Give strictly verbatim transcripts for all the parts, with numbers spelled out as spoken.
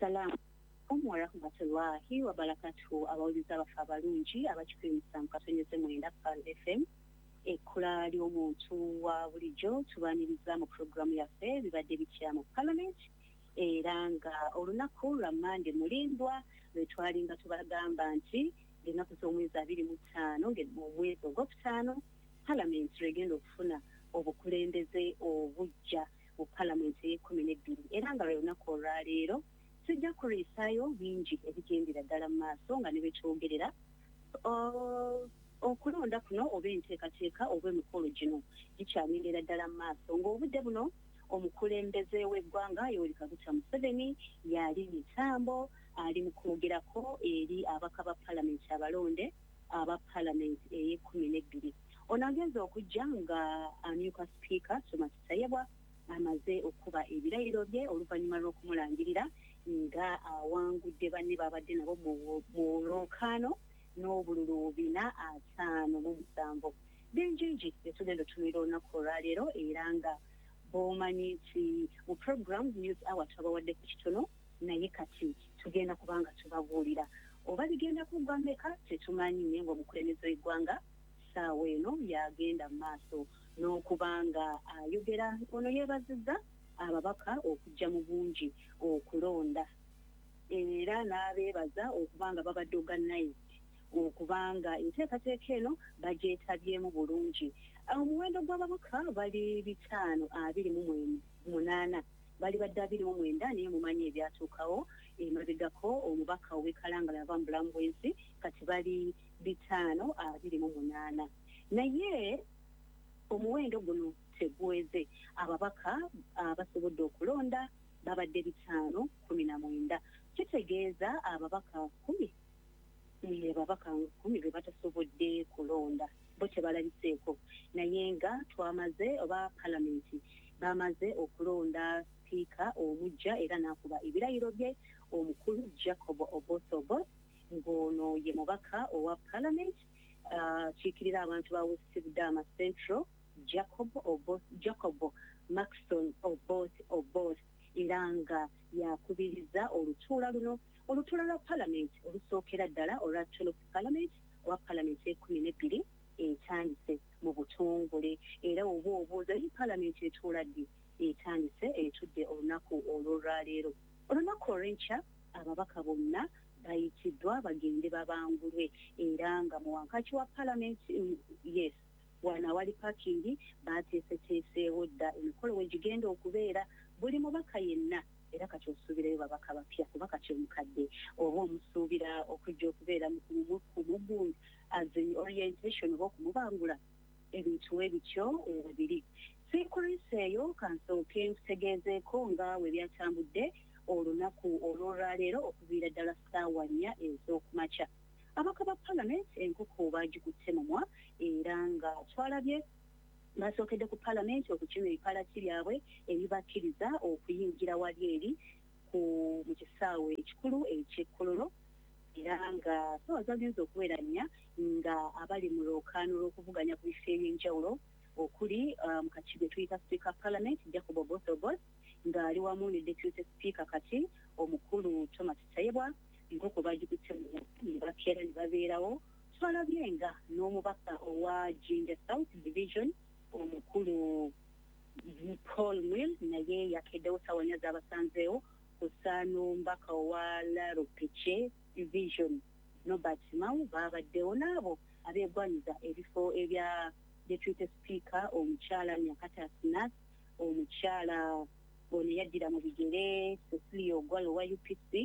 Assalamu alaikum wa rahmatullahi wa barakatuhu. Abawuliza bafa abalungi abakikulemesa mu kasonyeze mwenda Pal F M. Ekkula ly'omuntu wa bulijjo tubaaniriza mu programu yaffe bibadde bitya mu Parliament era nga olunaku lwa Mande mulindwa lwe twalinga tubagamba nti ennaku z'omwezi abiri mu ttaano mu mwezi ogwokutaano Parliament egenda okufuna obukulembeze obujja mu Parliament y'ekkumi n'ebbiri era nga lwe lunaku olwaleero tujja kuliisaayo bingi ebigendera ddala mu maaso nga ne betwogerera okulonda kuno oba enteekateeka oba emikolo gino gikyagendera ddala mu maaso ng'obudde buno omukulembeze w'eggwanga Yoweri Kaguta Museveni yali mitambo ali mu kwogerako eri abaka ba Parliament abalonde aba Parliament ey'ekkumi n'ebbiri. Ono agenze okujja nga amyuka sipiika Thomas Tayebwa amaze okuba ebirayiro bye oluvannyuma lw'okumulangirira nga awangudde banne babadde nabo mu lwokaano n'obululu bina ataano mu musanvu. Bingingi etugenda otunulira olunaku olwaleero era nga b'omanyi nti mu program News Hour twabawaddeko kitono naye kati tugenda kubanga tubabuulira oba bigenda kuggwa mmeka tetumanyi naye ng'omukulembeze w'eggwanga ssaawa eno yagenda mu maaso n'okubanga ayogera ono yeebazizza ababaka okujja mu bungi okulonda era n'abeebaza okubanga babadde organized okubanga enteekateeka eno bagyeetabyemu bulungi. Omuwendo gw'ababaka bali bitaano abiri mu munaana bali badde abiri mu mwenda naye mumanyi ebyatuukawo emabegako omubaka ow'ekalangala yava mu bulamu bw'ensi kati bali bitaano abiri mu munaana naye omuwendo guno tegweze. Ababaka abasobodde okulonda babadde bitaano kumi na mwenda kitegeeza ababaka kumi ababaka kumi be batasobodde kulonda bo tebalabiseeko naye nga twamaze oba Palamenti bamaze okulonda sipiika omujja era n'akuba ebirayiro bye omukulu Jacob Obote Obot ng'ono ye mubaka owa Parliament akiikirira abantu ba West Budama Central Jacob Obot, Jacob Maxton Obot Obot era nga yakubiriza olutuula luno olutuula lwa Parliament olusookera ddala olwa twelve Parliament owa Parliament ekkumi n'ebbiri etandise mu butongole era oba obuuza yi Parliament etuula ddi etandise etudde olunaku olw'olwaleero. Olunaku olw'enkya ababaka bonna bayitiddwa bagende babangulwe era nga mu wankaaki wa Parliament yes wana wali parking bateeseteeseewo dda emikolo we gigenda okubeera buli mubaka yenna era kati osuubirayo babaka bapya kuba kati omukadde oba omusuubira okujja okubeera kumugundu as an orientation oba okumubangula ebintu ebityo ebiri. Siikuliisa eyo kansooke nkutegeezeeko nga we byatambudde olunaku olw'olwaleero okuviira ddala ssaawa nnya ez'okumakya. Abaka ba Parliament enkoko bagikutte mumwa era nga twalabye basookedde ku Parliament okukima ebipalati byabwe ebibakkiriza okuyingira wali eri mu kisaawe ekikulu eky'Ekkololo era nga ssaawa zagenze okubeera nnya nga abali mu lwokaano lw'okuvuganya ku bifo eby'enjawulo okuli mu kati gwe tuyita Speaker Parliament Jacob Obote Obot ng'ali wamu ne Deputy Speaker kati omukulu Thomas Tayebwa enkoko bagikutte mu bakeera ne babeerawo. Twalabye nga n'omubaka owa Jinja South Division omukulu Paul Mill naye yakeddewo ssaawa nnya z'abasanzeewo kussa n'omubaka owa Laropeche Division Nobert Mau babaddewo n'abo abeegwanyiza ebifo ebya Deputy Speaker omukyala Nyakata Sinas omukyala ono yaddira mu bigere Cecilia Ogwalo wa U P C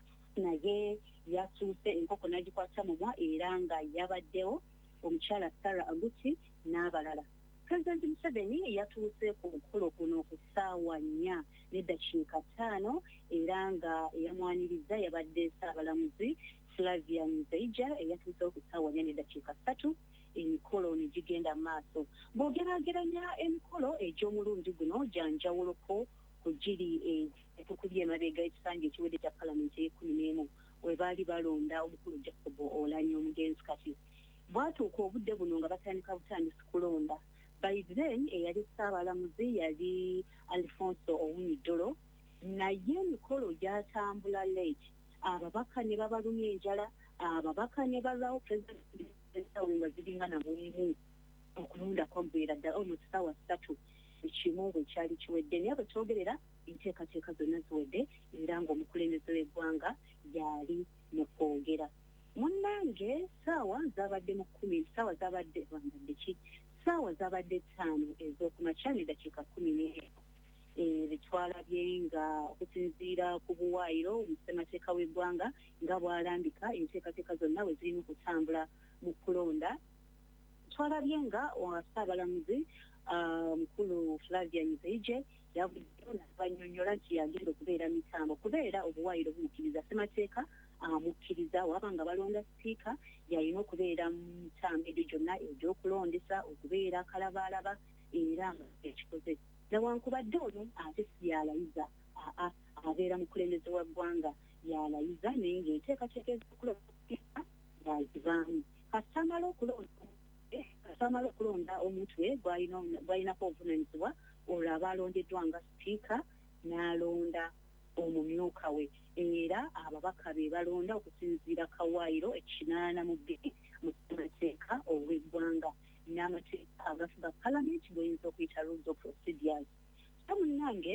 naye yatuuse enkoko n'agikwata mumwa era nga yabaddewo omukyala Sarah Aguti n'abalala. President Museveni yatuuse ku mukolo kuno ku ssaawa nnya n'eddakiika ttaano era nga eyamwaniriza yabadde Ssaabalamuzi Flavia Nzeija eyatuusewo ku ssaawa nnya n'eddakiika ssatu emikolo ne gigenda maaso. Bw'ogeraageranya emikolo egy'omulundi guno gyanjawuloko ku giri etukubye emabega ekisanja ekiwedde kya Parliament ey'ekkumi n'emu we baali balonda omukulu Jacob Oulanyah omugenzi kati. Bwatuuka obudde buno nga batandika butandisi kulonda. By then eyali Ssaabalamuzi yali Alfonso Owiny-Dollo naye emikolo gyatambula late ababaka ne babalumya enjala ababaka ne balwawo pulezidenti nga ziringana mulimu okulonda kwaggwera ddala almost ssaawa ssatu ekimu bwe kyali kiwedde naye bwe kyogerera enteekateeka zonna ziwedde era ng'omukulembeze w'eggwanga yali mu kwogera. Munnange ssaawa zaabadde mu kkumi ssaawa zaabadde wandadde ki ssaawa zaabadde ttaano ez'okumakya n'eddakiika kkumi n'emu twalabye nga okusinziira ku buwaayiro omusemateeka w'eggwanga nga bw'alambika enteekateeka zonna we zirina okutambula mu kulonda. Twalabye nga ssaabalamuzi mukulu Flavia Nzeije yavuddeyo n'abannyonnyola nti yagenda okubeera mitambo kubeera obuwaayiro bumukkiriza ssemateeka amukkiriza waba nga balonda sipiika yalina okubeera mu mitambo egyo gyonna egy'okulondesa okubeera akalabaalaba era nga ekikoze newankubadde ono ate si yalayiza aa abeera mukulembeze wa ggwanga yalayiza naye ng'enteekateeka ez'okulonda yazibaamu kasamala okulonda kasamala okulonda omutwe gwalinako obuvunaanyizibwa olwo aba alondeddwa nga sipiika n'alonda omumyuka we era ababaka be balonda okusinziira kawaayiro ekinaana mu bbiri mu ssemateeka ow'eggwanga n'amateeka agafuga palamenti goyinza okuyita rules of procedures. So munnange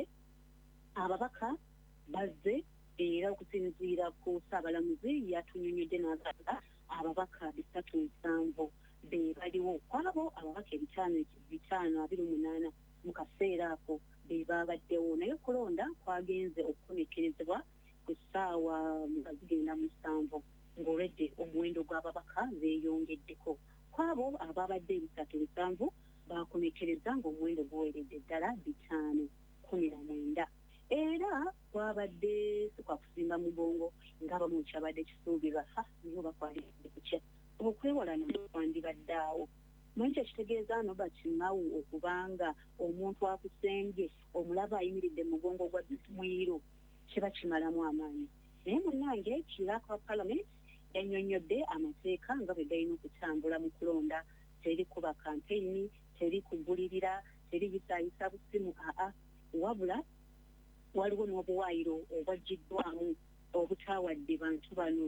ababaka bazze era okusinziira ku ssaabalamuzi yatunyonyodde n'agamba ababaka bisatu nsanvu be baliwo kwabo ababaka ebitaano bitaano abiri munaana mu kaseera ako be baabaddewo naye okulonda kwagenze okukomekkerezebwa ku ssaawa nga zigenda mu ssanvu ng'olwedde omuwendo gw'ababaka beeyongeddeko kwabo ababadde ebisatu bisanvu baakomekkereza ng'omuwendo guweeredde ddala bitaano kumi na mwenda era kwabadde sikwakusimba mugongo ng'abamu kyabadde kisuubirwa ha nibo bakwalidde kutya okwewala nakwandibaddeawo mwekyo kitegeeza Nobert Mao okubanga omuntu akusembye omulaba ayimiridde mu mugongo gwa mwiru kiba kimalamu amaanyi naye munnange kiraka wa palamenti yannyonnyodde amateeka nga bwe galina okutambula mu kulonda teri kuba kampeyini teri kugulirira teri bisaayisa busimu aa wabula waliwo n'obuwaayiro obwaggiddwamu obutawadde bantu bano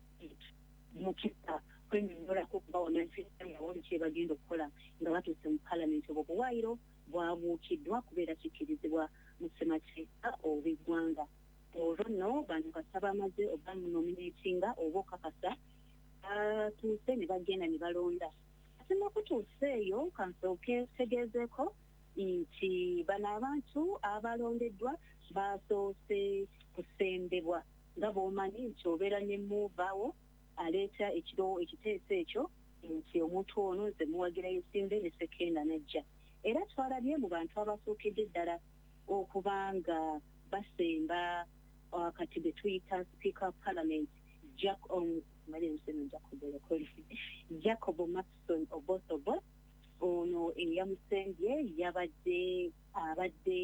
mukisa kwenyonyolako okubawa nanfisayawoli kye bagenda okukola nga batuuse mu palamenti obwo obuwaayiro bwabuukiddwa kubeera kikkirizibwa mu ssemateeka ow'eggwanga olwo nno bano kasaba amaze obamunominatinga oba okakasa batuuse ne bagenda ne balonda asema kutuusa eyo kansooke tegeezeeko nti bano abantu abalondeddwa basoose kusembebwa nga bw'omanyi nti obeera ne muuvaawo aleeta ekiro ekiteeso ekyo nti omuntu ono nze muwagirayo simbe ne sekenda najja era twalabye mu bantu abasookedde ddala okubanga basemba kati be tuyita speaker of parliament Jacob Maxson Obosobo ono eyamusembye yabadde abadde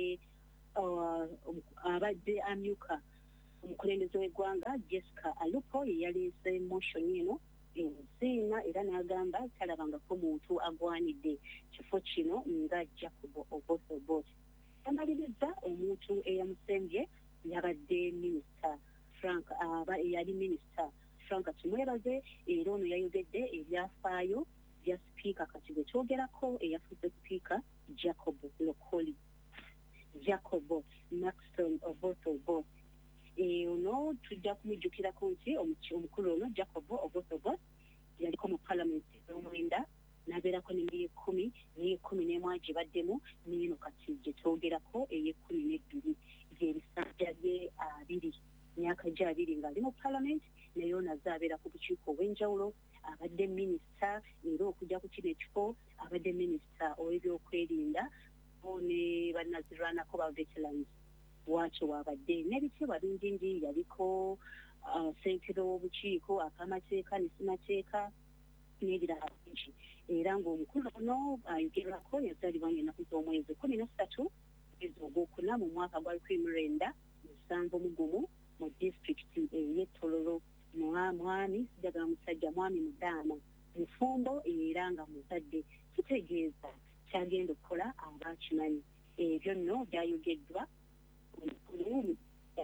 abadde amyuka omukulembeze w'eggwanga Jessica Alupo yeyaleese motion eno ensiina era n'agamba talabangako muntu agwanidde kifo kino nga Jacob Obosobo. Yamaliriza omuntu eyamusembye yabadde minisita Frank aba eyali minisita Frank Tumwebaze era ono yayogedde ebyafaayo bya sipiika kati bwe kyogerako eyafuze sipiika Jacob Lokoli Jacob Maxson Obosobo ono tujja kumujjukirako nti omukulu ono Jacob Obosobo yaliko mu palamenti y'omwenda n'abeerako n'ey'ekkumi n'ey'ekkumi n'emu agibaddemu n'eno kati gye twogerako ey'ekkumi n'ebbiri gy'ebisanja bye abiri myaka gye abiri ng'ali mu palamenti naye ono azze abeera ku bukiiko obw'enjawulo abadde minisita era okujja ku kino ekifo abadde minisita ow'ebyokwerinda ne bannazirwanako ba veterans bwatyo wabadde n'ebitiibwa bingi ngi yaliko ssentebe w'obukiiko ak'amateeka ne ssemateeka n'ebirala bingi era ng'omukulu ono ayogerwako yazaalibwa ng'ennaku z'omwezi kumi na ssatu mwezi ogwokuna mu mwaka gwa lukumi mu lwenda musanvu mu gumu mu disitulikiti ey'ettololo mwami sijagala musajja mwami mudaama mufumbo era nga muzadde kitegeeza kyagenda okukola aba akimanyi ebyo nno byayogeddwa omukulu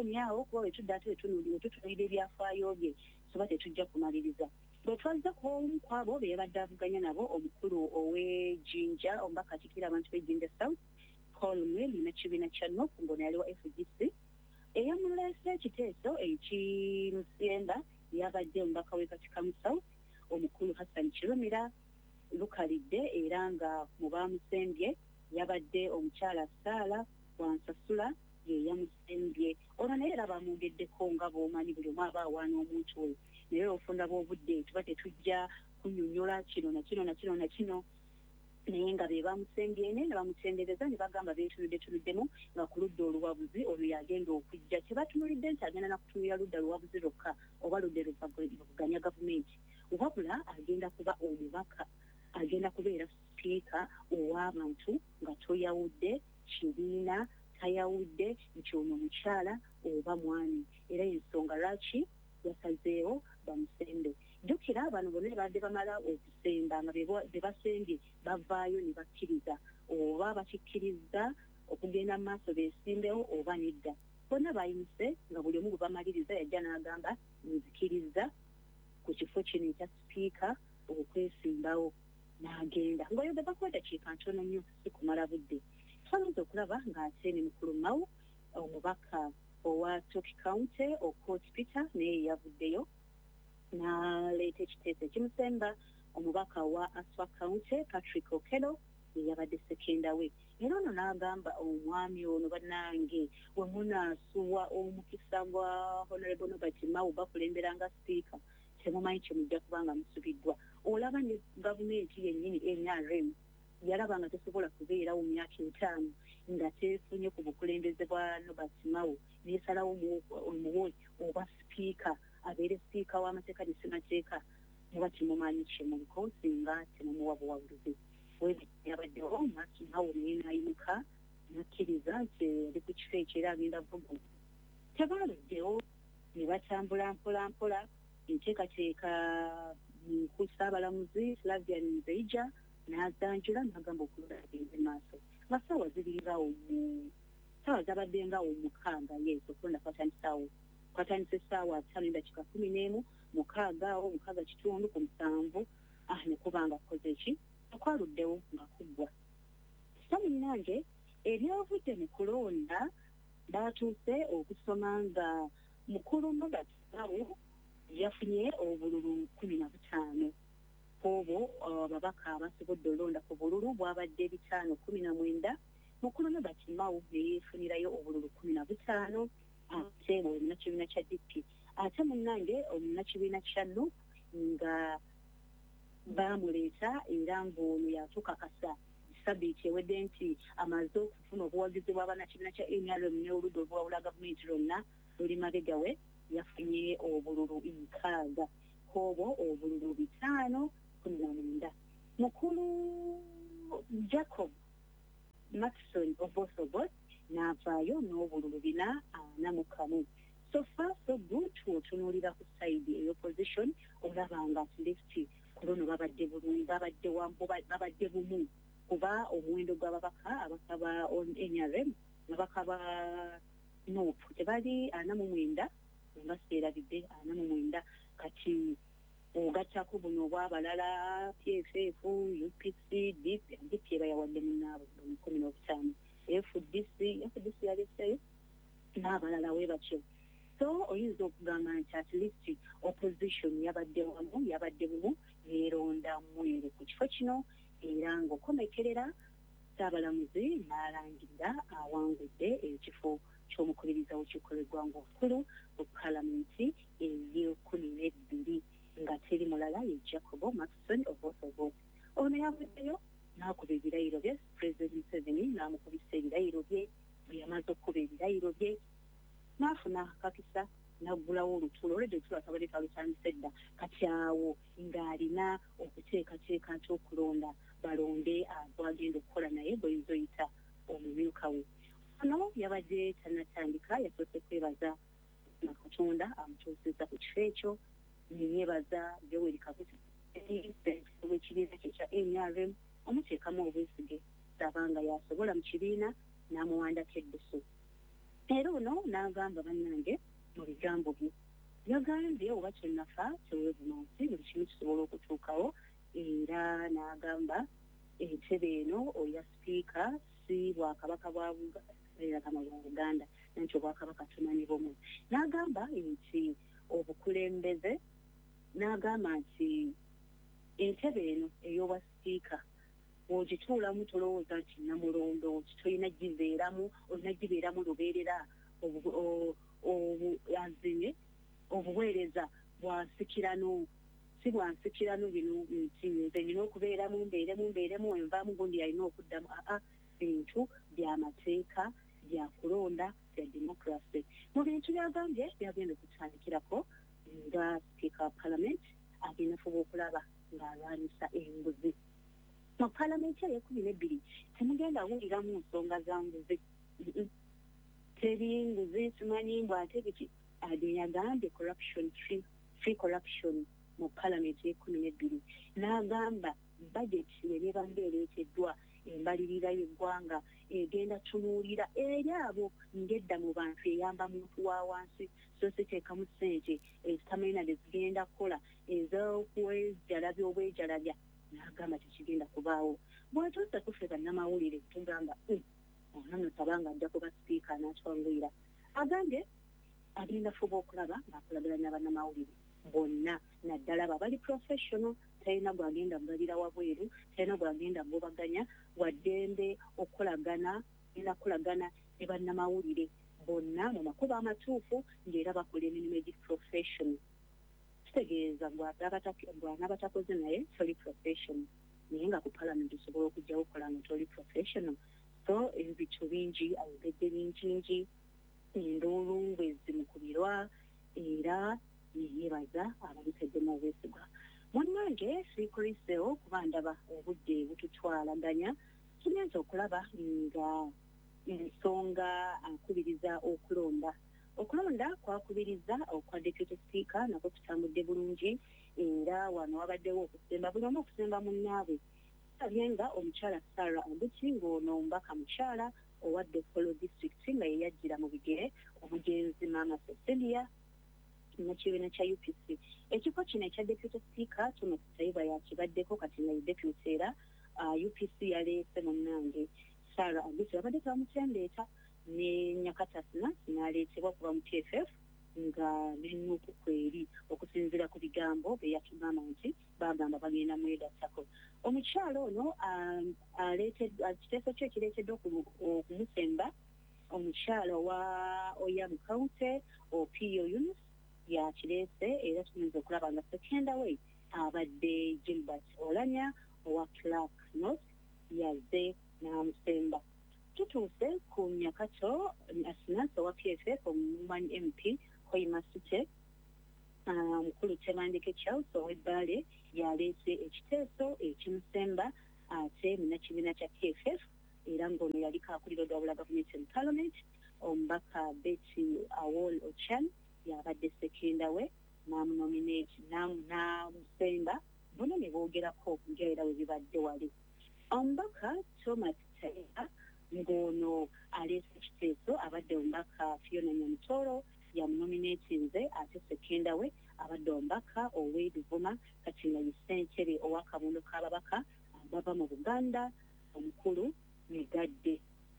tufumyawo kuba wetudda ate wetunuulira tutunuulira ebyafaayo bye soba tetujja kumaliriza bwe twaliza ku kwabo be yabadde avuganya nabo omukulu ow'ejjinja omubaka akiikirira abantu b'ejjinja south colonel n'ekibiina kya nofu ngono yaliwo F G C eyamuleese ekiteeso ekimusemba yabadde omubaka w'e Katikamu south omukulu Hassan Kirumira lukalidde era nga mu baamusembye yabadde omukyala Saala Wansasula ye yamusembye ono naye era bamwongeddeko nga bw'omanyi buli omu aba awaana omuntu oyo naye ofunda bw'obudde tuba tetujja kunnyonnyola kino na kino na kino na kino naye nga be bamusembye ne ne bamutendereza ne bagamba beetunudde tunuddemu nga ku ludda oluwabuzi olwo yagenda okujja tebatunulidde nti agenda nakutunulira ludda luwabuzi lwokka oba ludda luvuganya gavumenti wabula agenda kuba omubaka agenda kubeera sipiika ow'abantu nga toyawudde kibiina tayawudde nti ono mukyala oba mwami era ensonga lwaki yasazeewo bamusembe jjukira bano bonna badde bamala okusemba nga be basembye bavaayo ne bakkiriza oba bakikkiriza okugenda mu maaso beesimbewo oba nedda bonna bayimise nga buli omu bwe bamaliriza yajja n'agamba nzikiriza ku kifo kino ekya sipiika okwesimbawo n'agenda ng'oyoga bakwedakiika ntono nnyo si kumala budde twamaze okulaba ng'ate ne mukulu Mao omubaka owa Toki County Okot Peter naye yavuddeyo n'aleeta ekiteeso ekimusemba omubaka wa Aswa County Patrick Okello ye yabadde sekenda we era ono n'agamba omwami ono bannange bwe munaasuwa omukisa gwa Honorable Norbert Mao bakulembera nga sipiika temumanyi kye mujja kubanga musubiddwa olaba ne gavumenti yennyini N R M yalaba nga tesobola kubeerawo mu myaka etaano nga tefunye ku bukulembeze bwa Norbert Mao n'esalawo omuwe oba sipiika abeere sipiika w'amateeka ne ssemateeka muba temumanyi kyemuliko singa temumuwa buwabulizi yabaddewo Mao naye n'ayimuka n'akkiriza nti ali ku kifo ekyo era agenda vugu tebaaluddewo ne batambula mpola mpola enteekateeka ku Ssaabalamuzi Flavian Nzeija n'azanjula n'agamba okulula agenze maaso nga ssaawa ziringawo ssaawa zabadde ngawo mukaaga yeeso kulonda kwatandisawo kwatandisa essaawa ttaano eddakiika kumi n'emu mukaaga awo mukaaga kitundu ku musanvu ah ne kuba nga kukoze eki akwaluddewo nga kuggwa so munnange ebyavudde mu kulonda baatuuse okusoma nga mukulu Norbert Mao yafunye obululu kumi na butaano obwo ababaka abasobodde olonda ku bululu bwabadde bitaano kumi na mwenda mukulu Norbert Mao ne yeefunirayo obululu kumi na butaano ate omunnakibiina kya D P ate munnange omunnakibiina kya N U P nga baamuleeta era ng'ono yatukakasa sabbiiti ewedde nti amaze okufuna obuwagizi bw'abannakibiina kya N R M n'oludda oluwawula gavumenti lwonna luli mabega we yafunye obululu nkaaga obwo obululu bitaano kumi na mwenda mukulu Jacob Maxson Obosobot n'avaayo n'obululu bina ana mu kamu so far so good otunuulira ku sayidi ey'opposition olaba nga at least ku luno babadde bulungi babadde wambu babadde bumu kuba omuwendo gw'ababaka abaka ba N R M ababaka ba N U P tebali ana mu mwenda nga seerabidde ana mu mwenda kati ogattako buno obw'abalala P F F U P C D P bayawadde munnaabo kumi n'obutaano F D C F D C yaleseeyo n'abalala we batyo so oyinza okugamba nti at least opposition yabadde wamu yabadde bumu yeeronda mweru ku kifo kino era ng'okomekerera Ssaabalamuzi n'alangirira awangudde ekifo ky'omukubiriza w'olukiiko lw'eggwanga olukulu ku palamenti ey'ekkumi n'ebbiri nga teri mulala ye Jacob Maxson Obosobot ono yavuddeyo n'akuba ebirayiro bye President Museveni n'amukubisa ebirayiro bye bwe yamaze okukuba ebirayiro bye n'afuna akakisa n'aggulawo olutuula olwedde olutuula akabadde kalutandise edda kati awo ng'alina okuteekateeka nti okulonda balonde agwagenda okukola naye bw'oyinza oyita omumyuka we ono yabadde tannatandika yasoose kwebaza na Katonda amutuusizza ku kifo ekyo neyeebaza Yoweri Kaguta w'ekibiina kye kya N R M omuteekamu obwesige sabanga yasobola mu kibiina n'amuwandako eddusu era ono n'agamba bannange mu bigambo bye yagambye oba kyennafa teweevumansi buli kimu kisobola okutuukawo era n'agamba entebe eno oya sipiika si bwakabaka bwa Buganda nanti obwakabaka tumanyi bumu n'agamba nti obukulembeze n'agamba nti entebe eno ey'obwa sipiika ogituulamu tolowooza nti namulondo tolina gibeeramu olina gibeeramu lubeerera azine obuweereza bwansikirano si bwansikirano bino nti nze nina okubeeramu mbeeremu mbeeremu envaamu gundi alina okuddamu aa bintu by'amateeka bya kulonda bya democracy mu bintu byagambye byagenda okutandikirako nga sipiika wa palamenti agenda fuba okulaba ng'alwanyisa enguzi mu palamenti ey'ekumi n'ebbiri temugenda wuliramu nsonga za nguzi teri nguzi simanyi mbw ate biki yagambye corruption free, free corruption mu palamenti y'ekumi n'ebbiri n'agamba bajeti eneeba mbeereeteddwa embalirira y'eggwanga egenda tunuulira eri abo ng'edda mu bantu eyamba muntu wa wansi so siteekamu ssente ezitamanyina zigenda kukola ez'okwejalabya obwejalabya n'agamba tekigenda kubaawo bw'atuusa tufe bannamawulire tugamba onamusaba nga ajja kuba sipiika n'atwanguyira agambye agenda fuba okulaba ng'akolagana bannamawulire bonna naddala abo abali professional talina gwagenda mbalira wabweru talina gwagenda mbobaganya waddembe okukolagana ena kukolagana ne bannamawulire bonna mu makubo amatuufu ng'era bakola emirimu egi professional kitegeeza gw'anabatakoze naye toli professional naye nga ku palamenti osobola okujjawo okola nga toli professional so ebitu bingi ayogedde bingingi enduulu bwezimukubirwa era yeyeebaza ababiteddemu obwesigwa munnange siikuliseewo kuba ndaba obudde bututwalaganya tugenza okulaba nga ensonga akubiriza okulonda okulonda kwakubiriza okwa deputy speaker nako kutambudde bulungi era wano wabaddewo okusemba buli omu okusemba munnaabwe abye nga omukyala Sarah Ambuki ng'ono omubaka mukyala owa Dokolo district nga yeyajjira mu bigere omugenzi maama Cecilia mu kibiina kya U P C ekifo kino ekya deputy speaker kino Kitayibwa yakibaddeko kati nga ye deputy era U P C yaleese munnange Sarah Ambuki abadde twamutendeeta ne Nyakatasina n'aleetebwa kuba mu T F F nga n'ennuku kweri okusinziira ku bigambo bye yatugamba nti bagamba bagenda mwegattako omukyalo ono kiteeso kye kireeteddwa okumusemba omukyalo wa Oyamu County Opiyo Yunus yakireese era tuyinza okulaba nga sekenda we abadde Gilbert Olanya owa Clark North yazze n'amusemba tutuuse ku Nyakato Asinansi owa P F F omumanyi M P Hoima Sute mukulu Tebandeke Charles ow'Ebbale yaleese ekiteeso ekimusemba ate munnakibiina kya T F F era ng'ono yaliko akulira Odwabula Government and Parliament omubaka Betty Awol Ochan yabadde sekenda we n'amunominate n'amusemba bono ne boogerako ng'era we bibadde wali omubaka Thomas Taylor ng'ono aleese ekiteeso abadde omubaka Fiona Nyamutoro yamunominatinze ate sekenda we abadde omubaka ow'Ebivuma kati nga ye ssentebe owa Kabondo k'ababaka abava mu Buganda omukulu Migadde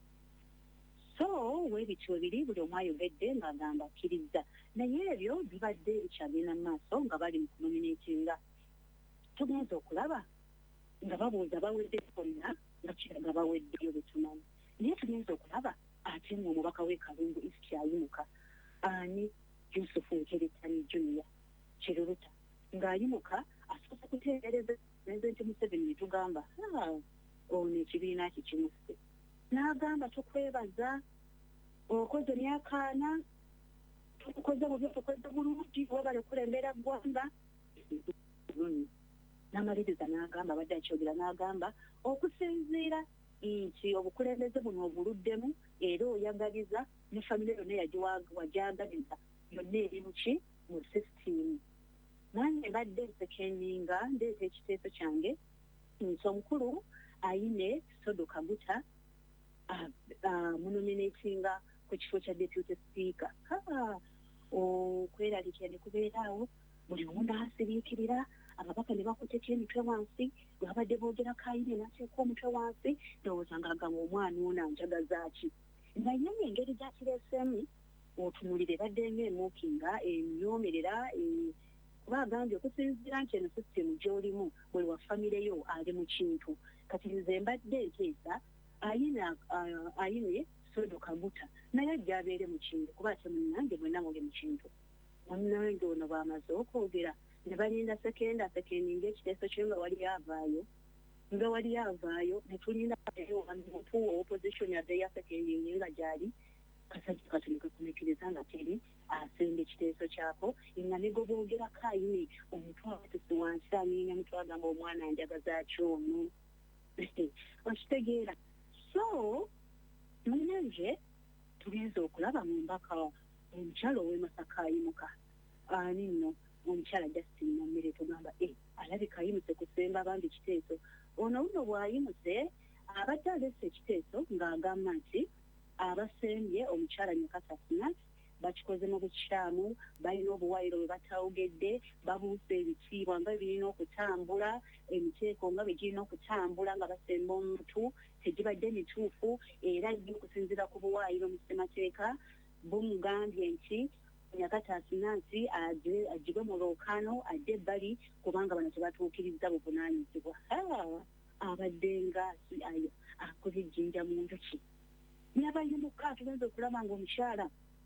so weebityo biri buli omu ayogedde ng'agamba akkiriza naye ebyo bibadde bikyagenda mu maaso nga bali mu kunominatinga tugenza okulaba nga babuuza bawedde bonna nga kiraga baweddeyo betumanyi naye tugenza okulaba ate ng'omubaka w'e Kalungu East yayimuka ani Yusufu Nkeretani Junior Kiruruta ng'ayimuka asoose kuteebereza Pulezidenti Museveni ne tugamba ono ekibiina ki kimuse n'agamba tukwebaza okoze myakaana tukukoze bubi tukoze bulungi webale okulembera ggwanga n'amaliriza n'agamba abadde akyogera n'agamba okusinziira nti obukulembeze buno obuluddemu era oyagaliza ne famire yonna wajagaliza yonna eri muki mu sisitimu nange mbadde nsekendinga ndeeta ekiteeso kyange nti omukulu ayine Sodo Kaguta munominatinga ku kifo kya deputy speaker okweraliikira ne kubeeraawo buli omu n'asiriikirira ababaka ne bakuteeka emitwe wansi bwe babadde boogera Kaine n'ateeka omutwe wansi ndowooza ng'agamba omwana ono anjagaza ki naye engeri gyakireesemu otunulire badde ng'emuukinga emyomerera kuba agambye okusinziira nti eno sisitemu gy'olimu bwe wafamireyo ali mu kintu kati nze mbadde nteesa ayine Sodo Kaguta naye ajja abeere mu kintu kuba ate munnange mwenna muli mu kintu munnange ono bamaze okwogera ne balinda sekenda sekendi ng'ekiteeso kyo nga wali avaayo nga wali avaayo ne tulinda omuntu wa opposition yadde ya sekendi nga gyali kasajja katono kakumikiriza nga teri asemba ekiteeso kyako nga ne gwe boogera Kaine omutwe awatusi wansi anyenya mutwe agamba omwana njagaza ki ono okitegeera so munnange tugenza okulaba mu mbaka omukyala ow'e Masaka ayimuka ani nno omukyala Justin Nammere tugamba e alabika ayimuse kusemba abandi ekiteeso ono buno bw'ayimuse abadde alese ekiteeso ng'agamba nti abasembye omukyala Nyakasa Sinat bakikoze mu bukyamu balina obuwaayiro bwe batawugedde babuuse ebitiibwa nga birina okutambula emiteeko nga bwe girina okutambula nga basemba omuntu tegibadde mituufu era nnyo okusinziira ku buwaayiro mu ssemateeka bumugambye nti Nyakasa Sinat agibwe mu lwokaano adde ebbali kubanga bano tebatuukiriza buvunaanyizibwa abadde nga akoze ejjinja mu njuki n'abayimuka tugenza okulaba ng'omukyala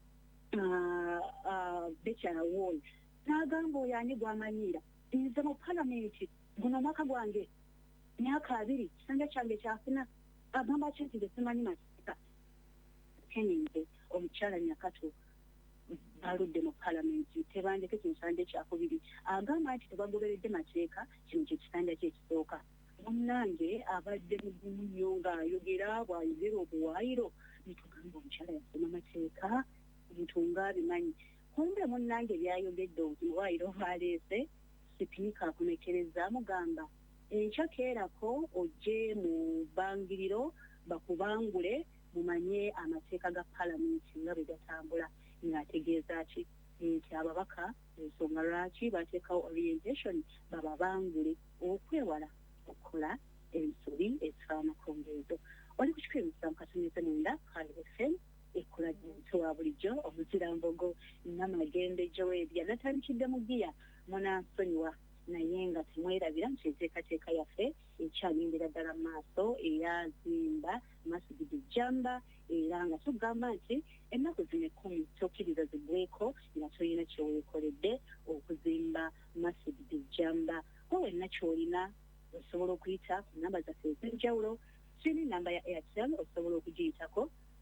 Bekyala Wall n'agamba oyo ani gw'amanyiira nze mu palamenti guno omwaka gwange myaka abiri kisanja kyange kyafuna agamba ki nti nze simanyi mateeka keninze omukyala Nyakato baludde mu palamenti tebandeke kimusanja ekyakubiri agamba nti tebagoberedde mateeka kino kye kisanja kye ekisooka munnange abadde mugumu nnyo ng'ayogera bw'ayogera obuwaayiro nitugamba omukyala yasoma mateeka omuntu ng'abimanyi kumbe munnange byayogedde obuwaayiro bwaleese sipiika akunekereza amugamba enkya keerako ojje mu bbangiriro bakubangule mumanye amateeka ga palamenti nga bwe gatambula ng'ategeeza ki nti ababaka ensonga lwaki bateekawo orientation bababangule okwewala okukola ensobi ezifaanako ng'ezo oli ku kikumi musanvu katoneza mwenda Kaale F M ekola muntu wa bulijjo omuzirambogo Namagende Joebya natandikidde mu giya munansonyiwa naye nga temwerabira nti enteekateeka yaffe ekyalindira ddala mu maaso eyazimba Masjidi Jamba era nga tugamba nti ennaku zino ekkumi tokkiriza ziggweko nga tolina kyeweekoledde okuzimba Masjidi Jamba wenna ky'olina osobola okuyita ku namba zaffe ez'enjawulo tulina namba ya Airtel osobola okugiyitako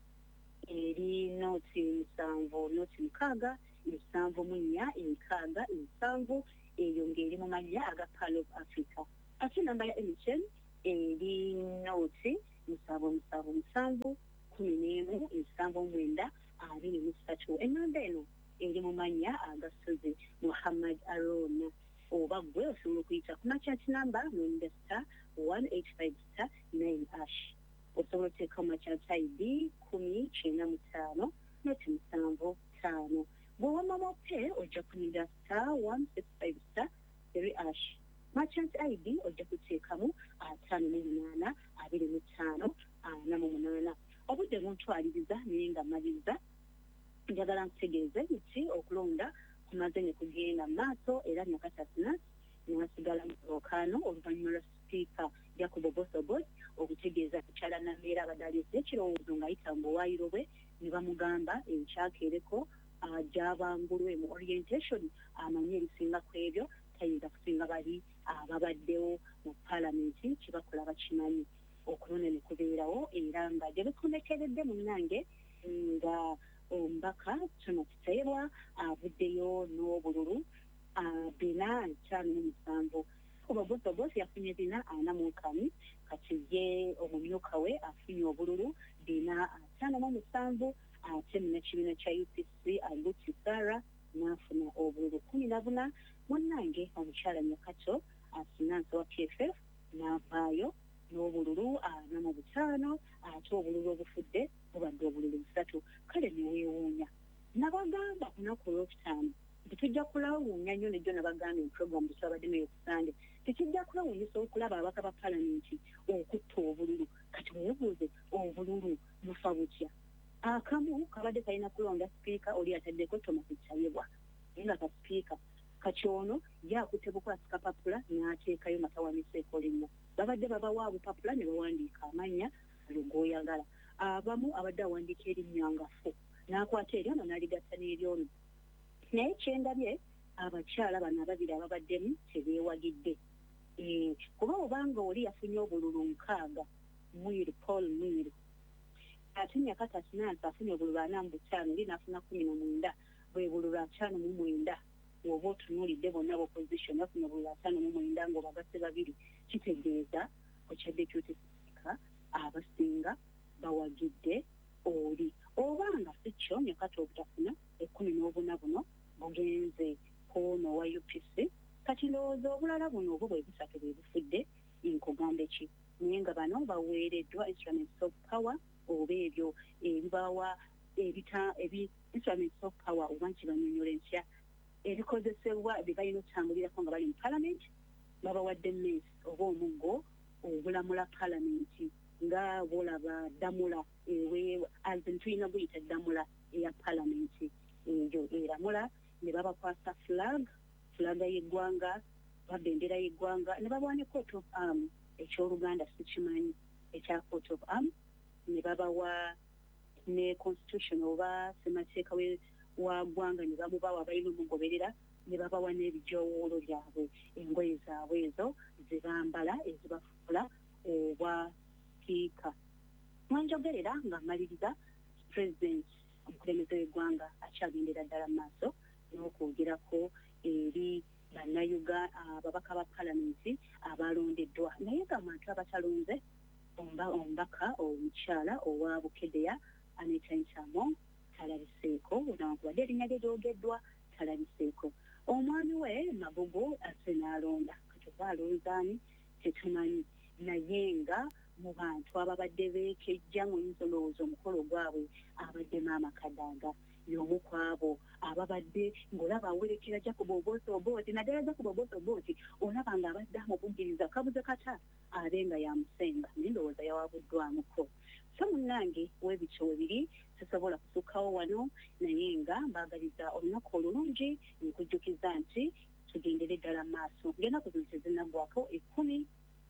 eri nooti musanvu nooti mukaaga musanvu mu nnya enkaaga ensanvu eyo ng'eri mu mannya aga Pearl of Africa ate namba ya M T N eri nooti musanvu musanvu musanvu kumi n'emu ensanvu mwenda abiri mu ssatu ennamba eno eri mu mannya aga Suze Muhammad Arona oba gwe osobola okuyita ku makyati namba mwenda star one eight five star nine ash osobola oteeka mu makyati I D kumi kyenda mu ttaano noti musanvu ttaano bw'owamama pe ojja kunyira star one six five star three ash makyati I D ojja kuteekamu ataano mu munaana abiri mu ttaano ana mu munaana obudde buntwaliriza naye nga maliriza njagala nkutegeeze nti okulonda kumaze ne kugenda mu maaso era Nyakasa Sinat newasigala mu lwokaano oluvannyuma lwa sipiika Jacob Obosoboy okutegeeza mukyala Nammere abadde aleese ekirowoozo ng'ayita mu buwaayiro bwe ne bamugamba enkyakeereko gy'abangulwe mu orientation amanye ebisinga ku ebyo tayinza kusinga bali ababaddewo mu palamenti kyebakola bakimanyi okulonda ne kubeerawo era nga gye bikunekeredde munnange nga omubaka Thomas Tayebwa avuddeyo n'obululu bina ntaano mu musanvu kuba Obosobosi yafunye bina ana mu nkaamu kati ye omumyuka we afunye obululu bina ataano mu musanvu ate munnakibiina kya U P C Aluti Sarah n'afuna obululu kumi na buna munnange omukyala Nyakato Sinansi wa P F F n'avaayo n'obululu ana mu butaano ate obululu obufudde bubadde obululu busatu. Kale neweewuunya nabagamba kunaku olwokutaano nti tujja kulawuunya nnyo nejjo nabagamba empuroguramu tusabadde nayo ku Sande tekijja kulawuunyisa okulaba abaka ba palamenti okutta obululu. Kati weebuuze obululu bufa butya? Akamu kabadde kalina kulonda sipiika oli ataddeko Thomas Chayebwa naye nga ka sipiika kati ono yakutte bukwasi kapapula n'ateekayo Matawaneseeko linnya. Babadde babawa bupapula ne bawandiika amanya lugooyagala. Abamu abadde awandiika erinnya ngafu n'akwata eryono n'aligatta n'eryono. Naye kyendabye abakyala bano ababiri ababaddemu tebeewagidde. E, kuba obanga oli yafunye obululu nkaaga Mwiru Paul Mwiru ate Nyakata Sinansi afunye obululu ana mu butaano oli n'afuna kumi na mwenda bwe bululu ataano mu mwenda oba otunuulidde bonna b'opposition bafunye obululu ataano mu mwenda ng'obagasse babiri kitegeeza ku kya deputy speaker abasinga bawagidde oli. Obanga si kyo Nyakata obutafuna ekkumi n'obuna buno bugenze koono wa U P C kati ndowooza obulala buno obwo bwe busatu bwe bufudde nkugamba ki naye nga bano baweereddwa instruments of power oba ebyo ebibawa ebita ebi instruments of power oba nkibanyonnyola ensya ebikozesebwa bye balina okutambulirako nga bali mu palamenti. Babawadde mmeesi oba omuggo obulamula palamenti nga bolaba ddamula ewe azin tulina guyita ddamula eya palamenti eyo eramula ne babakwasa flag fulaga y'eggwanga babendera y'eggwanga ne babawa ne coat of arm ekyoluganda sikimanyi ekya coat of arm ne babawa ne constitution oba semateeka wa ggwanga ne bamubawa balina omugoberera ne babawa n'ebijowoolo byabwe engoye zaabwe ezo ze bambala ezibafuula obwa sipiika. Mwanjogerera nga mmaliriza president omukulembeze w'eggwanga akyagendera ddala mu maaso n'okwogerako eri bannayuga ababaka ba palamenti abalondeddwa naye nga abantu abatalonze omubaka omukyala owa Bukedeya Anita Nsamo talabiseeko newankubadde erinnya lye lyogeddwa talabiseeko. Omwami we Magogo ate n'alonda kati oba alonzaani tetumanyi naye nga mu bantu ababadde beekejja mu nsolowooza omukolo gwabwe abaddemu amakadaaga y'omu ku abo ababadde ng'olaba awerekera Jacob Obote Obote naddala Jacob Obote Obote olaba nga abadde amuvugiriza kabuze kata abe nga yamusenga naye ndowooza yawabuddwamuko. So munnange w'ebityo webiri sisobola kusukkawo wano naye nga mbaagaliza olunaku olulungi nkujjukiza nti tugendere ddala mu maaso ng'ennaku zino tezinnaggwako ekkumi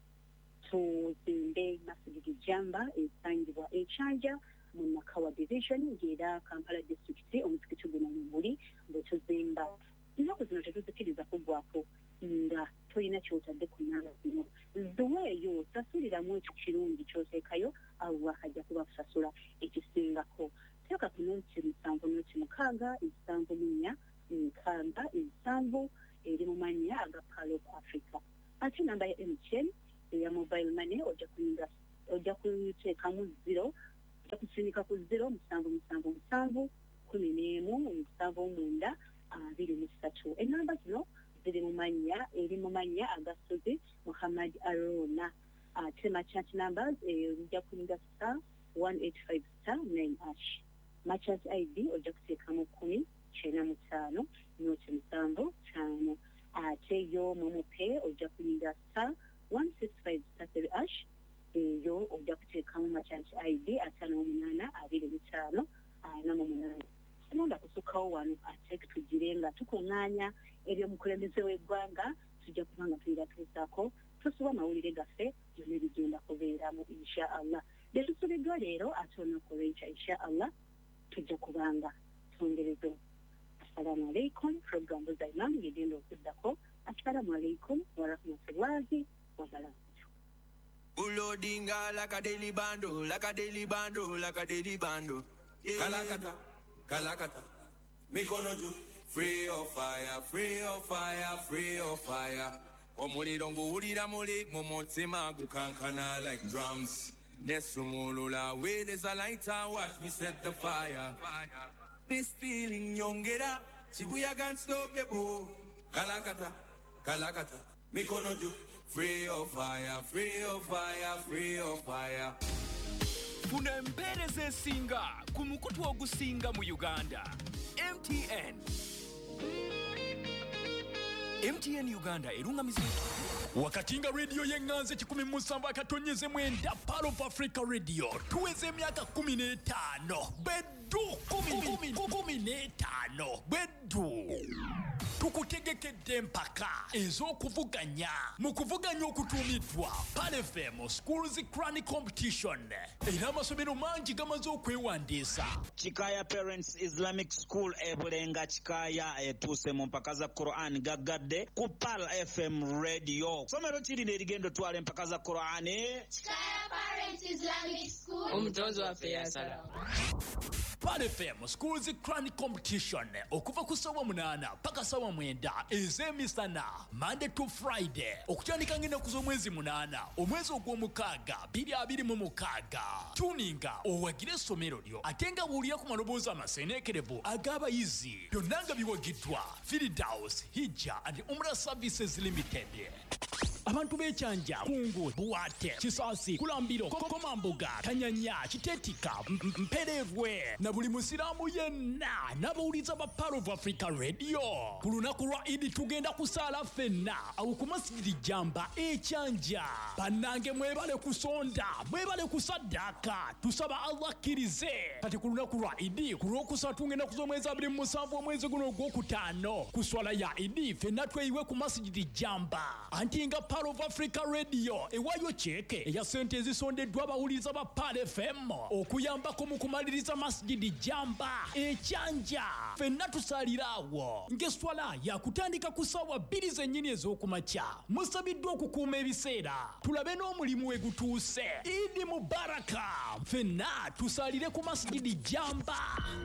tuzimbe Masigidi Jamba esangibwa ekyanja mu Nakawa division ng'era Kampala district omuzikiti guno mubuli bwe tuzimba. Ennaku zino tetuzikiriza kuggwako nga tolina kyotadde ku nnaana zino ziweeyo sasuliramu ekyo kirungi kyoteekayo abo akajja kuba kusasula ekisingako. Teeka ku noti musanvu noti mukaaga ensanvu mu nnya nkaaga ensanvu eri mu mannya aga Palo Africa. Ate namba ya M T N eya mobile money ojja kuyinga ojja kuteekamu zero ojja kusindika ku zero musanvu musanvu musanvu kumi n'emu musanvu mwenda abiri mu ssatu. Ennamba zino ziri mu mannya eri mu mannya agasozi Muhammad Arona. Ate merchant numbers ojja kuyinga star one eight five star nine hash. Merchant I D ojja kuteekamu kumi kyenda mu ttaano noti musanvu ttaano. Ate yo momope ojja kuyinga star one six five star three hash eyo ojja kuteekamu merchant I D ataano mu munaana abiri mu ttaano ana mu munaana. Sinonda kusukkawo wano ate tugire nga tukuŋŋaanya eby'omukulembeze w'eggwanga tujja kuba nga tuyiratuusaako tusuba amawulire gaffe byonna bigenda kubeeramu insha Allah. Bye tusubiddwa leero ate olunaku olw'enkya insha Allah tujja kubanga twongerezo. Assalamu alaikum. Programu zaimamu ngegenda okuddako. Assalamu alaikum wa rahmatullahi wa barakatuh. Ulodinga like a daily bando, like a daily bando, like a daily bando. Yeah. Kalakata, Kalakata, Mikonoju, free of fire, free of fire, free of fire. Omuli dongo ulira muli, momotima gukankana like drums. Nesumulula, way there's a lighter, watch me set the fire. This feeling yongera, Shibuya can't stop the bow. Kalakata, Kalakata, Mikonoju. free of fire, free of fire, free of fire. Funa empereze singa ku mukutu ogusinga mu Uganda. M T N. M T N Uganda erungamizwa wakatinga radio yenganze kikumi musamba akatonyeze mwenda Pearl of Africa Radio tuweze myaka kumi n'etaano bedu kumi n'etaano bedu tukutegekedde mpaka ez'okuvuganya mu kuvuganya okutuumiddwa Pearl F M Schools Crani Competition era amasomero mangi gamaze okwewandiisa. Chikaya Parents Islamic School ebulenga Chikaya etuuse mu mpaka za Quran gaggadde ku Pearl F M Radio. Somero kiri n'erigendo twala empaka za Quran. Chikaya Parents Islamic School omutonzi waffe yasala. Pearl F M Schools Crani Competition okuva ku ssaawa munaana paka ssaawa mwenda ez'emisana Monday to Friday okutandika ng'ennaku z'omwezi munaana omwezi ogw'omukaaga bbiri abiri mu mukaaga. Tuninga owagire essomero lyo ate nga bw'olira ku maloboozi amaseeneekerevu ag'abayizi byonna nga biwagiddwa Firdaus Hijja and Umrah Services Limited. Abantu b'ekyanja kungu buwate Kisaasi Kulambiro Komambuga Kanyanya Kitetika Mpererwe na buli musiraamu yenna n'abawuliza ba Pearl of Africa Radio ku lunaku lwa Idi tugenda kusaala ffenna awo ku masjidi Jamba ekyanja. Bannange mwebale kusonda mwebale kusaddaaka tusaba Allah akkirize kati ku lunaku lwa Idi ku lwokusatu ng'ennaku z'omwezi abiri mu musanvu omwezi guno ogwokutaano ku swala ya Idi ffenna tweyiwe ku masjidi Jamba anti nga Pearl of Africa Radio ewayo cheke eya sente ezisondeddwa abawuliza ba Pearl F M okuyambako mu kumaliriza masjidi Jamba ekyanja ffenna tusalirawo ng'eswala yakutandika ku ssaawa bbiri zennyini ez'okumakya. Musabiddwa okukuuma ebiseera tulabe n'omulimu we gutuuse. Idi Mubaraka ffenna tusalire ku masjidi Jamba.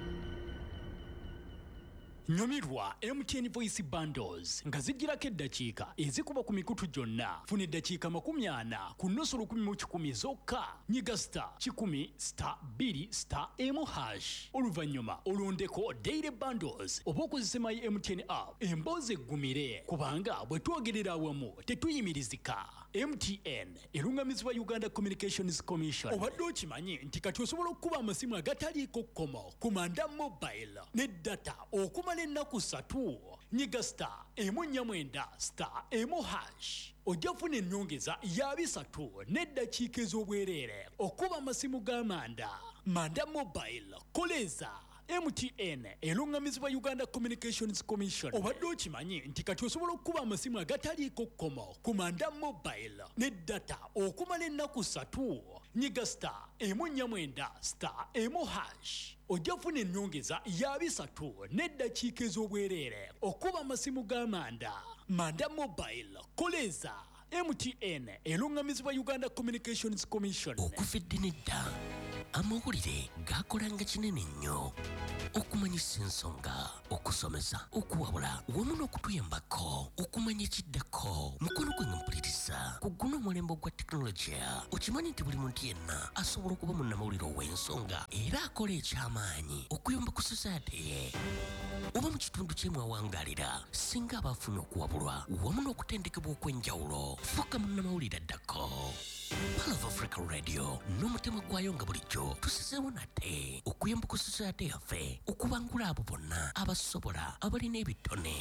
Nyumirwa M T N Voice Bundles nga zijjirako eddakiika ezikuba ku mikutu gyonna. Funa eddakiika makumi ana ku nnusu lukumi mu kikumi zokka. Nyiga star kikumi star bbiri star emu hash. Oluvannyuma olondeko Daily Bundles oba okozesa my M T N app emboozi eggumire kubanga bwe twogerera awamu tetuyimirizika. M T N erungamizibwa Uganda Communications Commission. Obadde okimanyi nti kati osobola okukuba amasimu agataliiko kkomo ku manda mobile ne data okumala ennaku ssatu. Nyiga star emu nnya mwenda star emu hash. Ojja kufuna ennyongeza ya bisatu n'eddakiika ez'obwereere okuba amasimu g'amanda. Manda mobile koleza M T N erungamizibwa Uganda Communications Commission. Obadde okimanyi nti kati osobola okukuba amasimu agataliiko kkomo ku manda mobile ne data okumala ennaku ssatu. Nyiga star emu nnya mwenda star emu hash. Ojja kufuna ennyongeza ya bisatu n'eddakiika ez'obwereere okuba amasimu g'amanda. Manda mobile koleza M T N erungamizibwa Uganda Communications Commission. Okufidde nedda amawulire gakolanga kinene nnyo okumanyisa ensonga okusomesa okuwabula wamu n'okutuyambako okumanya ekiddako mukono gwe nga mpuliriza ku guno omulembe gwa tekinologiya. Okimanyi nti buli muntu yenna asobola okuba munnamawulire ow'ensonga era akola eky'amaanyi okuyamba ku society ye oba mu kitundu kyemwawangaalira singa aba afuna okuwabulwa wamu n'okutendekebwa okw'enjawulo. Fuuka munnamawulire addako. Pearl of Africa Radio n'omutima gwayo nga bulijjo tusizeewo nate okuyamba ku society yaffe okubangula abo bonna abasobola abalina ebitone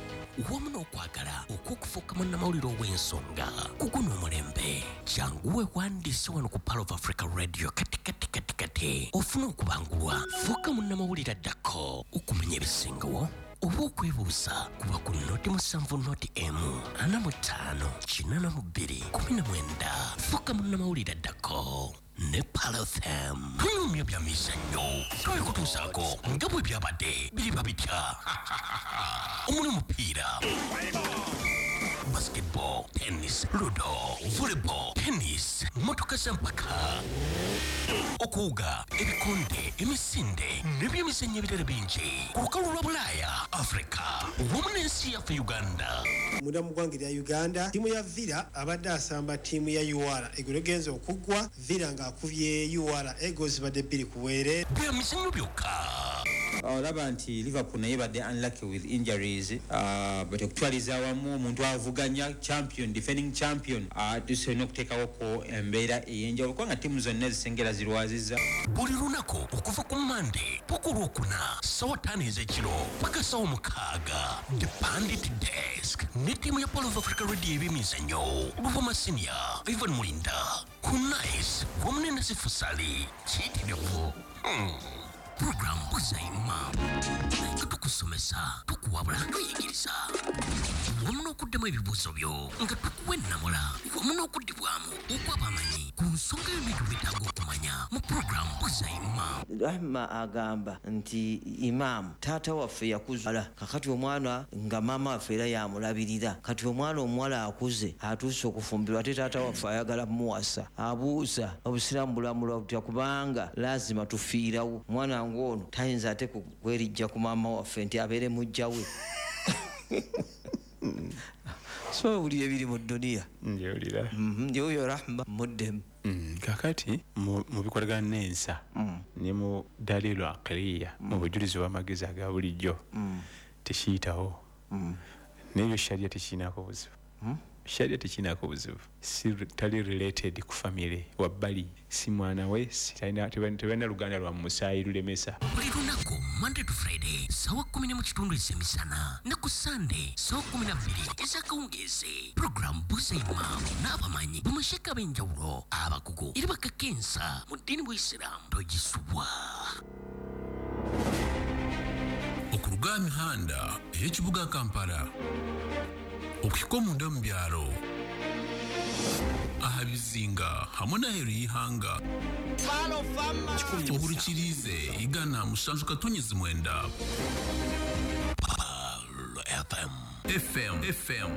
wamu n'okwagala okw'okufuuka munnamawulire ow'ensonga ku guno omulembe. Jangu weewandiise wano ku Pearl of Africa Radio kati kati kati kati ofuna okubangulwa. Fuuka munnamawulire addako okumanya ebisingawo oba okwebuuza kuba ku noti musanvu noti emu ana mu ttaano kinaana mu bbiri kumi na mwenda. Fuuka munnamawulire addako ne Pearl F M. Tuyumya bya mizannyo twekutuusaako nga bwe byabadde biriba bitya. Omuli omupiira, basketball, tennis, ludo, volleyball, tennis, motoka z'empaka, okuwuga, ebikonde, emisinde n'ebyemizannyo ebirala bingi ku lukalu lwa Bulaaya, Africa wamu n'ensi yaffe Uganda. Munda mu ggwanga lya Uganda ttiimu ya Villa abadde asamba ttiimu ya U R eggulo genza okuggwa Villa ng'akubye U R Eagles badde bbiri ku bwereere. Byemizannyo byokka. olaba nti Liverpool naye badde unlucky with injuries uh, but okutwaliza awamu omuntu avuganya champion defending champion uh, tusobola okuteekawo ko embeera ey'enjawulo kubanga ttiimu zonna zisengera zirwazizza buli lunaku okuva ku Monday paka olwokuna sawa ttaano ez'ekiro paka sawa mukaaga The Bandit Desk ne ttiimu ya Paul of Africa Radio ebyemizannyo Luvuma Senior Ivan Mulinda Kunais Womunene Sifusali kiyitirewo hmm. Program Buzaima tukusomesa tukuwabula tuyigiriza wamu n'okuddemu ebibuuzo byo nga tukuwa ennamula wamu n'okuddibwamu okwabamanyi ku nsonga y'ebintu byetaaga okumanya mu program Buzaima. Rahma agamba nti Imam taata waffe yakuzala kakati omwana nga maama waffe era yamulabirira kati omwana omuwala akuze atuuse okufumbirwa ate taata waffe ayagala muwasa abuuza obusiraamu bulamulwa butya kubanga lazima tufiirawo mwana ngono tayinza ate kwerijja ku maama waffe nti abeere mujja we so buli ebiri mu dduniya njewulira njeoyo Rahma muddemu kakati mu bikolagana n'ensa ne mu dalilu aqliya mu bujulizi bw'amagezi aga bulijjo tekiyitawo n'ebyo sharia tekiyinako buzibu sharia tekiyinako buzibu si tali related ku family wabbali si mwana we tebalina luganda lwa musaayi lulemesa buli lunaku Monday to Friday sawa kumi mu kitundu ezemisana ne ku Sunday sawa kumi na bbiri ez'akawungeezi program Buzaima n'abamanyi bamasheka b'enjawulo abakugu era bakakensa mu ddiini bw'Isiraamu togisubwa okuluga emihanda ey'ekibuga Kampala okufika omunda mu byalo ahabizinga hamwe n'aheru y'ihanga ohurikirize igana musanju katonyezi mwenda F M F M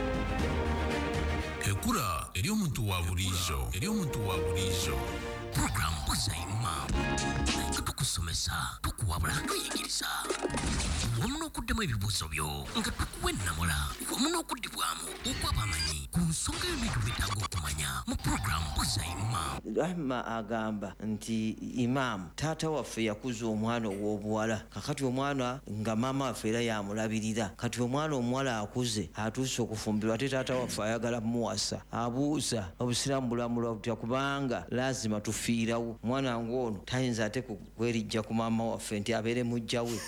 ekura eri omuntu wa bulijo eri omuntu wa bulijo program Buzaima tukusomesa tukuwabula tuyigiriza wamu n'okuddemu ebibuuzo byo nga tukuwa ennamula wamu n'okuddibwamu okwabamanyi ku nsonga y'ebintu byetaaga okumanya mu program Buzaima. Rahma agamba nti Imam taata waffe yakuza omwana ow'obuwala kakati omwana nga maama waffe era yamulabirira kati omwana omuwala akuze atuuse okufumbirwa ate taata waffe ayagala muwasa abuuza obusiraamu bulamulwa butya kubanga lazima tufiirawo mwana ngono tayinza ate kwerijja ku maama waffe nti abeere mujja we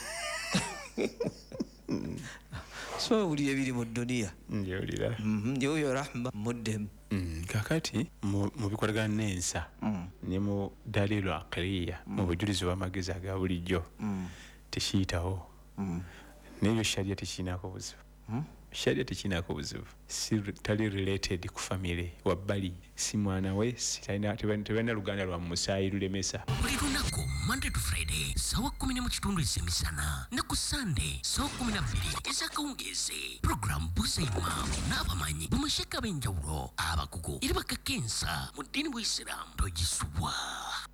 so buli ebiri mu dduniya njewulira njeoyo Rahma muddemu kakati mu bikolagana n'ensa ne mu dalilu aqliya mu bujulizi bw'amagezi aga bulijjo tekiyitawo n'ebyo sharia tekiyinako buzibu sharia tekiyinako buzibu si tali related ku family wabbali si mwana we tebalina luganda lwa musaayi lulemesa buli lunaku Monday to Friday sawa kumi mu kitundu ezemisana ne ku Sunday sawa kumi na bbiri ez'akawungeezi program Buzaima n'abamanyi bamasheka b'enjawulo abakugu era bakakensa mu ddiini bw'Isiraamu togisubwa.